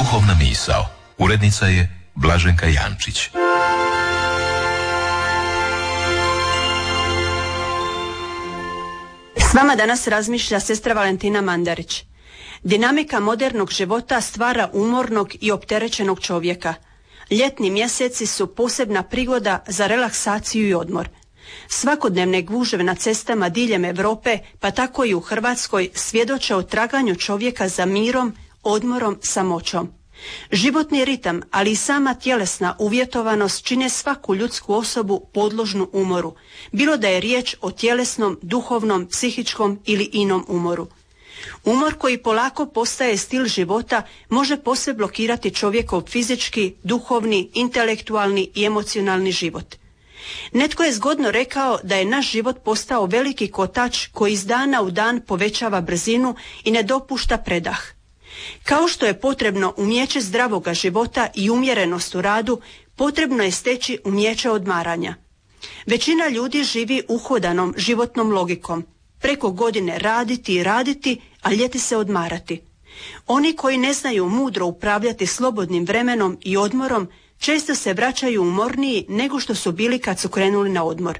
Duhovna misao. Urednica je Blaženka Jančić. S vama danas razmišlja sestra Valentina Mandarić. Dinamika modernog života stvara umornog i opterećenog čovjeka. Ljetni mjeseci su posebna prigoda za relaksaciju i odmor. Svakodnevne gužve na cestama diljem Europe, pa tako i u Hrvatskoj, svjedoče o traganju čovjeka za mirom, odmorom, samoćom. Životni ritam, ali i sama tjelesna uvjetovanost čine svaku ljudsku osobu podložnu umoru, bilo da je riječ o tjelesnom, duhovnom, psihičkom ili inom umoru. Umor koji polako postaje stil života može posve blokirati čovjekov fizički, duhovni, intelektualni i emocionalni život. Netko je zgodno rekao da je naš život postao veliki kotač koji iz dana u dan povećava brzinu i ne dopušta predah. Kao što je potrebno umijeće zdravoga života i umjerenost u radu, potrebno je steći umijeće odmaranja. Većina ljudi živi uhodanom životnom logikom. Preko godine raditi i raditi, a ljeti se odmarati. Oni koji ne znaju mudro upravljati slobodnim vremenom i odmorom, često se vraćaju umorniji nego što su bili kad su krenuli na odmor.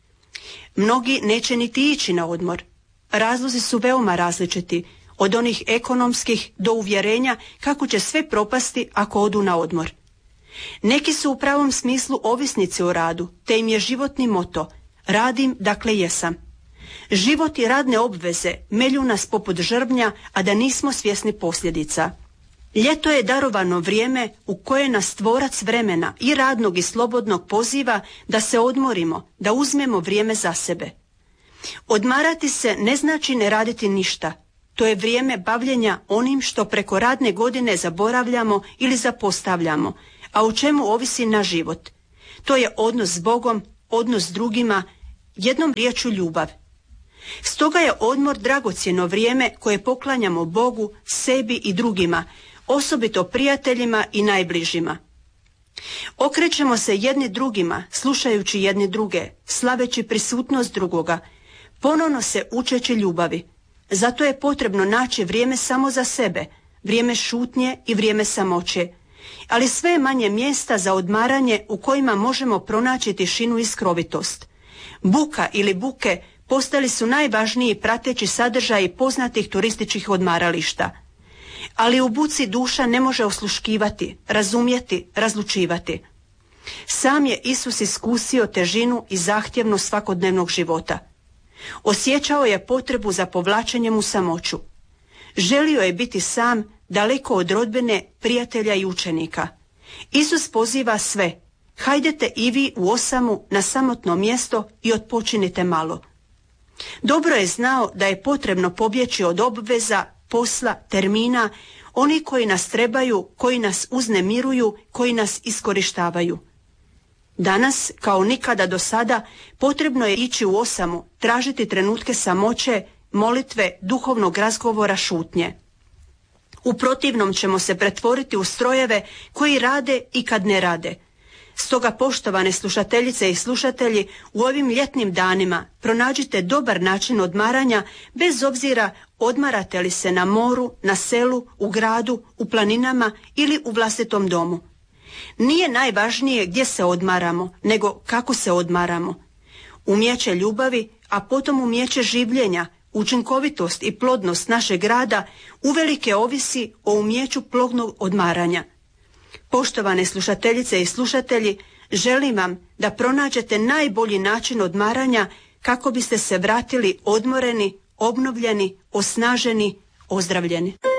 Mnogi neće niti ići na odmor. Razlozi su veoma različiti, od onih ekonomskih do uvjerenja kako će sve propasti ako odu na odmor. Neki su u pravom smislu ovisnici o radu, te im je životni moto: radim, dakle jesam. Život i radne obveze melju nas poput žrvnja, a da nismo svjesni posljedica. Ljeto je darovano vrijeme u koje nas tvorac vremena i radnog i slobodnog poziva da se odmorimo, da uzmemo vrijeme za sebe. Odmarati se ne znači ne raditi ništa. To je vrijeme bavljenja onim što preko radne godine zaboravljamo ili zapostavljamo, a o čemu ovisi naš život. To je odnos s Bogom, odnos s drugima, jednom riječju ljubav. Stoga je odmor dragocjeno vrijeme koje poklanjamo Bogu, sebi i drugima, osobito prijateljima i najbližima. Okrećemo se jedni drugima, slušajući jedni druge, slaveći prisutnost drugoga, ponovno se učeći ljubavi. Zato je potrebno naći vrijeme samo za sebe, vrijeme šutnje i vrijeme samoće, ali sve je manje mjesta za odmaranje u kojima možemo pronaći tišinu i skrovitost. Buka ili buke postali su najvažniji prateći sadržaji poznatih turističkih odmarališta. Ali u buci duša ne može osluškivati, razumjeti, razlučivati. Sam je Isus iskusio težinu i zahtjevnost svakodnevnog života. Osjećao je potrebu za povlačenjem u samoću. Želio je biti sam, daleko od rodbine, prijatelja i učenika. Isus poziva sve: hajdete i vi u osamu na samotno mjesto i odpočinite malo. Dobro je znao da je potrebno pobjeći od obveza, posla, termina, oni koji nas trebaju, koji nas uznemiruju, koji nas iskorištavaju. Danas, kao nikada do sada, potrebno je ići u osamu, tražiti trenutke samoće, molitve, duhovnog razgovora, šutnje. U protivnom ćemo se pretvoriti u strojeve koji rade i kad ne rade. Stoga, poštovane slušateljice i slušatelji, u ovim ljetnim danima pronađite dobar način odmaranja, bez obzira odmarate li se na moru, na selu, u gradu, u planinama ili u vlastitom domu. Nije najvažnije gdje se odmaramo, nego kako se odmaramo. Umijeće ljubavi, a potom umijeće življenja, učinkovitost i plodnost našeg rada uvelike ovisi o umijeću plodnog odmaranja. Poštovane slušateljice i slušatelji, želim vam da pronađete najbolji način odmaranja kako biste se vratili odmoreni, obnovljeni, osnaženi, ozdravljeni.